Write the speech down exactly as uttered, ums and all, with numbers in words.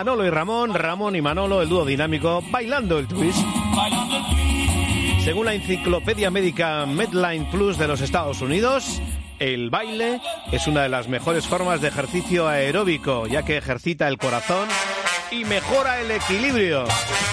Manolo y Ramón, Ramón y Manolo, el dúo dinámico, bailando el twist. Según la enciclopedia médica Medline Plus de los Estados Unidos, el baile es una de las mejores formas de ejercicio aeróbico, ya que ejercita el corazón y mejora el equilibrio.